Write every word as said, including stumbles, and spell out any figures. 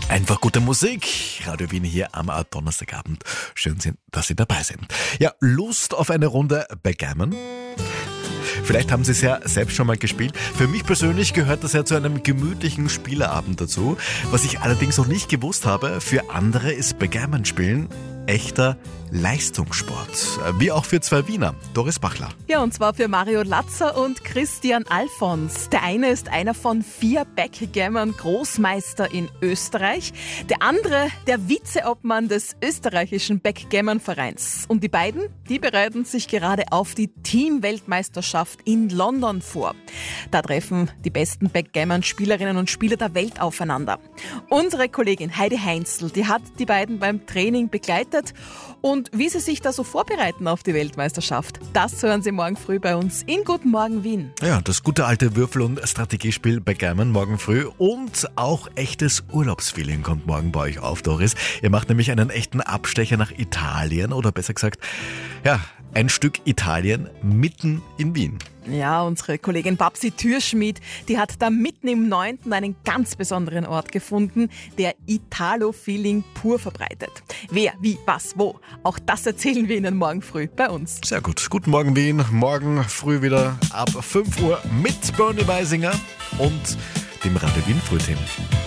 Einfach gute Musik. Radio Wien hier am Donnerstagabend. Schön, dass Sie dabei sind. Ja, Lust auf eine Runde Backgammon? Vielleicht haben Sie es ja selbst schon mal gespielt. Für mich persönlich gehört das ja zu einem gemütlichen Spieleabend dazu. Was ich allerdings noch nicht gewusst habe, für andere ist Backgammon spielen echter Leistungssport. Wie auch für zwei Wiener. Doris Bachler. Ja, und zwar für Mario Latzer und Christian Alfons. Der eine ist einer von vier Backgammon-Großmeister in Österreich. Der andere der Vizeobmann des österreichischen Backgammon-Vereins. Und die beiden, die bereiten sich gerade auf die Team-Weltmeisterschaft in London vor. Da treffen die besten Backgammon-Spielerinnen und Spieler der Welt aufeinander. Unsere Kollegin Heidi Heinzl, die hat die beiden beim Training begleitet. Und wie sie sich da so vorbereiten auf die Weltmeisterschaft, das hören Sie morgen früh bei uns in Guten Morgen Wien. Ja, das gute alte Würfel- und Strategiespiel Backgammon morgen früh und auch echtes Urlaubsfeeling kommt morgen bei euch auf, Doris. Ihr macht nämlich einen echten Abstecher nach Italien oder besser gesagt, ja, ein Stück Italien mitten in Wien. Ja, unsere Kollegin Babsi Türschmied, die hat da mitten im Neunten einen ganz besonderen Ort gefunden, der Italo-Feeling pur verbreitet. Wer, wie, was, wo, auch das erzählen wir Ihnen morgen früh bei uns. Sehr gut. Guten Morgen Wien. Morgen früh wieder ab fünf Uhr mit Bernie Weisinger und dem Radio Wien Frühteam.